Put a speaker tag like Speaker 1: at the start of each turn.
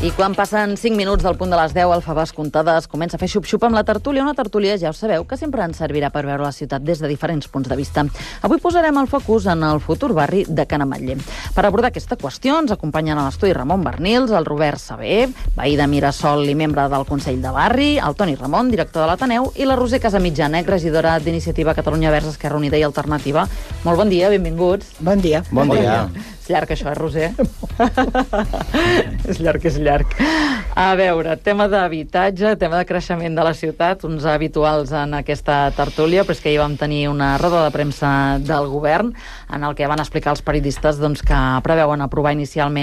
Speaker 1: I quan passen 5 minuts del punt de les 10, el Faves Comptades comença a fer xup-xup amb la tertúlia. Una tertúlia, ja ho sabeu, que sempre ens servirà per veure la ciutat des de diferents punts de vista. Avui posarem el focus en el futur barri de Can Ametller. Per abordar aquesta qüestió ens acompanyen a l'estudi Ramon Bernils, el Robert Saber, veí de Mirasol i membre del Consell de Barri, el Toni Ramon, director de l'Ateneu, i la Roser Casamitjana, regidora d'Iniciativa Catalunya Verds, Esquerra Unida i Alternativa. Molt bon dia, benvinguts.
Speaker 2: Bon dia.
Speaker 3: Bon dia.
Speaker 1: És llarg, això, Roser? És llarg, és llarg. A veure, tema d'habitatge, tema de creixement de la ciutat, uns habituals en aquesta tertúlia, però és que ahir vam tenir una roda de premsa del govern en el que van explicar els periodistes doncs, que preveuen aprovar inicialment